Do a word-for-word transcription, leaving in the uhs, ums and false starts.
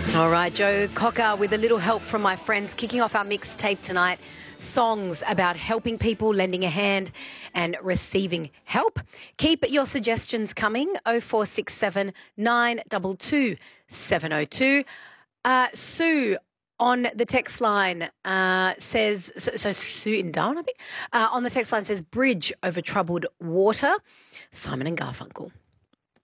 All right, Joe Cocker with a little help from my friends, kicking off our mixtape tonight. Songs about helping people, lending a hand and receiving help. Keep your suggestions coming, oh four six seven, nine two two, seven oh two. Uh, Sue on the text line uh, says, so, so Sue in Darwin, I think, uh, on the text line says, bridge over troubled water. Simon and Garfunkel.